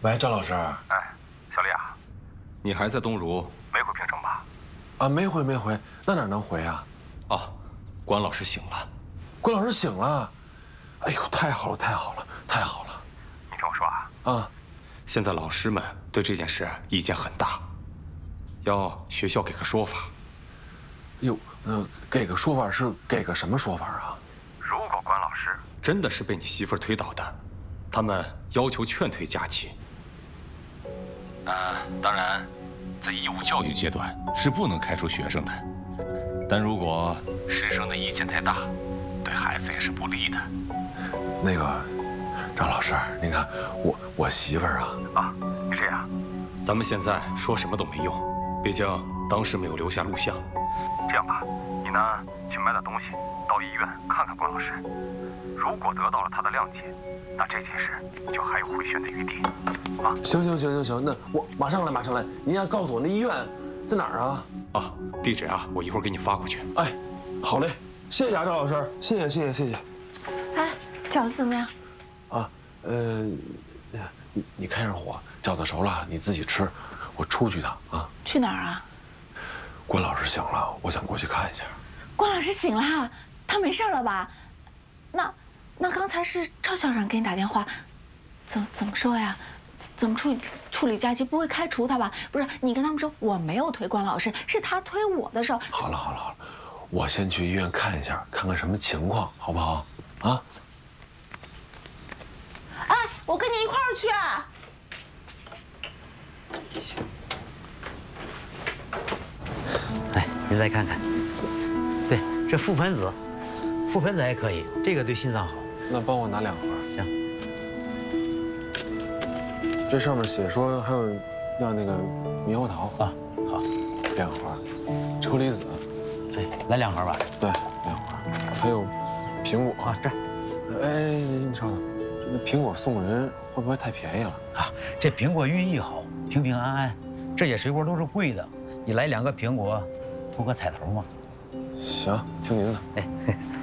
喂，张老师。 哎，小丽啊，你还在东如？没回平城吧？ 啊，没回。那哪能回啊？ 啊，关老师醒了。 关老师醒了。哎呦，太好了！ 你听我说啊。 啊， 现在老师们对这件事意见很大，要学校给个说法。 哟，给个说法是给个什么说法啊？ 如果关老师真的是被你媳妇儿推倒的，他们要求劝退假期。当然，在义务教育阶段是不能开除学生的，但如果师生的意见太大，对孩子也是不利的。 那个，张老师，您看我媳妇儿啊。 啊，你这样，咱们现在说什么都没用，毕竟当时没有留下录像。这样吧，你呢去买点东西，到医院看看关老师。如果得到了他的谅解，那这件事就还有回旋的余地。啊， 行，那我马上来。您要告诉我那医院在哪儿啊？ 啊，地址啊，我一会儿给你发过去。 哎，好嘞，谢谢啊，张老师，谢谢。 哎，饺子怎么样？ 啊，你开上火，饺子熟了你自己吃，我出去一趟啊。 去哪儿啊？ 关老师醒了，我想过去看一下。 关老师醒了，他没事了吧？那刚才是赵校长给你打电话，怎么说呀？怎么处理假期？不会开除他吧？不是，你跟他们说我没有推关老师，是他推我的时候。 好了，我先去医院看一下，看看什么情况，好不好？啊？ 哎，我跟你一块儿去啊！ 哎，您再看看，对，这覆盆子还可以，这个对心脏好。 那帮我拿2盒。 行。 这上面写说还有要那个猕猴桃啊，好 ，2盒，车厘子， 哎，来2盒吧。 对，2盒，还有苹果啊，这。 哎，你稍等，这苹果送人会不会太便宜了啊？这苹果寓意好，平平安安，这些水果都是贵的，你来2个苹果，图个彩头嘛。 行，听您的。 哎。